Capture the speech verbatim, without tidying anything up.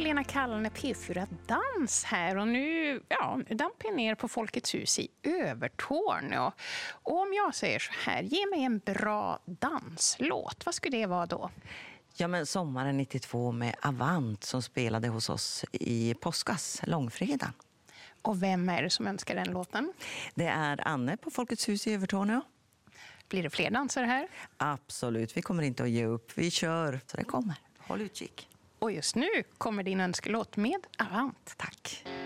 Lena Kallne, P fyra Dans här, och nu ja, damper jag ner på Folkets hus i Övertorneå. Och om jag säger så här, ge mig en bra danslåt, vad skulle det vara då? Ja, men sommaren nittiotvå med Avant som spelade hos oss i påskas, långfredag. Och vem är det som önskar den låten? Det är Anne på Folkets hus i Övertorneå. Blir det fler dansare här? Absolut, vi kommer inte att ge upp. Vi kör, så det kommer. Håll utkik. Och just nu kommer din önskelåt med Avant. Tack.